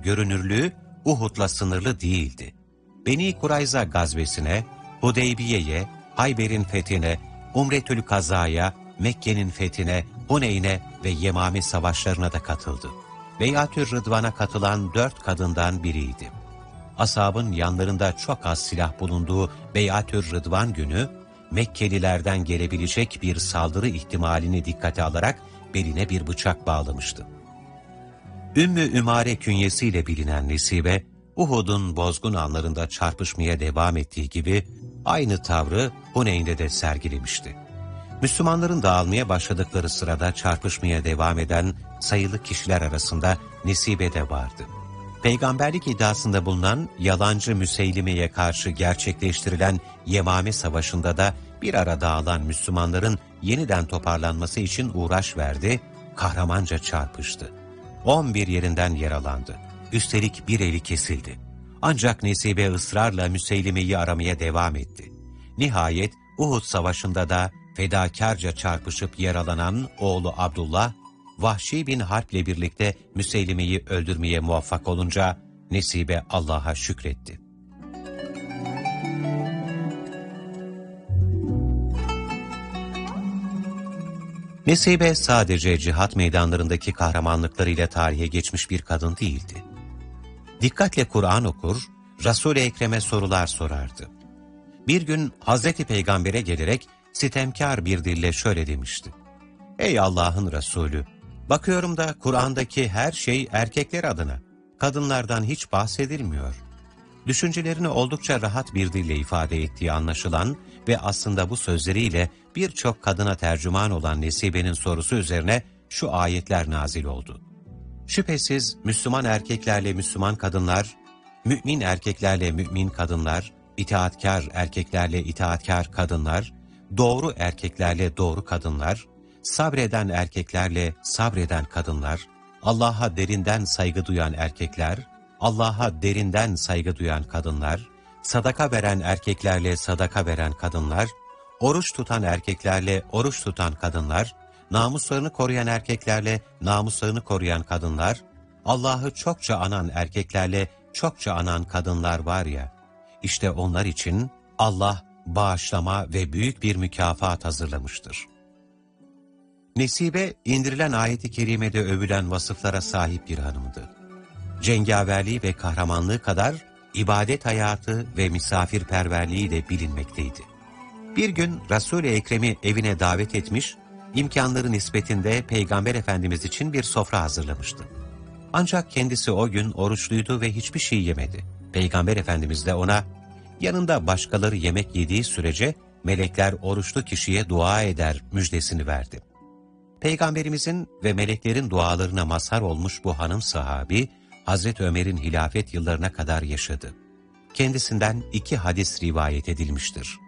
görünürlüğü Uhud'la sınırlı değildi. Beni Kurayza gazvesine, Hudeybiye'ye, Hayber'in fethine, Umretül Kaza'ya, Mekke'nin fethine, Huneyn'e ve Yemame savaşlarına da katıldı. Beyatü Rıdvan'a katılan 4 kadından biriydi. Ashabın yanlarında çok az silah bulunduğu Beyatü Rıdvan günü, Mekkelilerden gelebilecek bir saldırı ihtimalini dikkate alarak beline bir bıçak bağlamıştı. Ümmü Ümare künyesiyle bilinen Nesibe, Uhud'un bozgun anlarında çarpışmaya devam ettiği gibi aynı tavrı Huneyn'de de sergilemişti. Müslümanların dağılmaya başladıkları sırada çarpışmaya devam eden sayılı kişiler arasında Nesibe de vardı. Peygamberlik iddiasında bulunan yalancı Müseylime'ye karşı gerçekleştirilen Yemame Savaşı'nda da bir ara dağılan Müslümanların yeniden toparlanması için uğraş verdi, kahramanca çarpıştı. 11 yerinden yaralandı. Üstelik bir eli kesildi. Ancak Nesibe ısrarla Müseylime'yi aramaya devam etti. Nihayet Uhud Savaşı'nda da fedakarca çarpışıp yaralanan oğlu Abdullah, Vahşi bin Harp'le birlikte Müseylime'yi öldürmeye muvaffak olunca Nesibe Allah'a şükretti. Nesibe sadece cihat meydanlarındaki kahramanlıklarıyla tarihe geçmiş bir kadın değildi. Dikkatle Kur'an okur, Resul-i Ekrem'e sorular sorardı. Bir gün Hazreti Peygamber'e gelerek sitemkar bir dille şöyle demişti: "Ey Allah'ın Resulü, bakıyorum da Kur'an'daki her şey erkekler adına, kadınlardan hiç bahsedilmiyor." Düşüncelerini oldukça rahat bir dille ifade ettiği anlaşılan ve aslında bu sözleriyle birçok kadına tercüman olan Nesibe'nin sorusu üzerine şu ayetler nazil oldu. Şüphesiz Müslüman erkeklerle Müslüman kadınlar, mümin erkeklerle mümin kadınlar, itaatkar erkeklerle itaatkar kadınlar, doğru erkeklerle doğru kadınlar, sabreden erkeklerle sabreden kadınlar, Allah'a derinden saygı duyan erkekler, Allah'a derinden saygı duyan kadınlar, sadaka veren erkeklerle sadaka veren kadınlar, oruç tutan erkeklerle oruç tutan kadınlar, namuslarını koruyan erkeklerle namuslarını koruyan kadınlar, Allah'ı çokça anan erkeklerle çokça anan kadınlar var ya, işte onlar için Allah bağışlama ve büyük bir mükafat hazırlamıştır. Nesibe, indirilen ayet-i kerimede övülen vasıflara sahip bir hanımdı. Cengaverliği ve kahramanlığı kadar ibadet hayatı ve misafirperverliği de bilinmekteydi. Bir gün Resul-i Ekrem'i evine davet etmiş, imkanları nispetinde Peygamber Efendimiz için bir sofra hazırlamıştı. Ancak kendisi o gün oruçluydu ve hiçbir şey yemedi. Peygamber Efendimiz de ona, yanında başkaları yemek yediği sürece melekler oruçlu kişiye dua eder müjdesini verdi. Peygamberimizin ve meleklerin dualarına mazhar olmuş bu hanım sahabi, Hazreti Ömer'in hilafet yıllarına kadar yaşadı. Kendisinden 2 hadis rivayet edilmiştir.